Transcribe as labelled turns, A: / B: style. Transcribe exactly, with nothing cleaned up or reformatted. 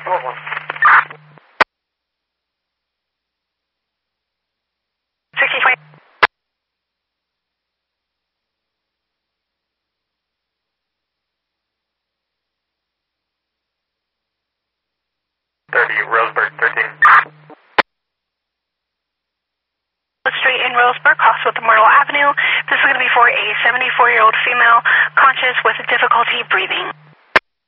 A: sixty twenty.
B: thirty, Roseburg, thirteen.
A: Street in Roseburg, cross with Myrtle Avenue. This is going to be for a seventy-four-year-old female conscious with difficulty breathing.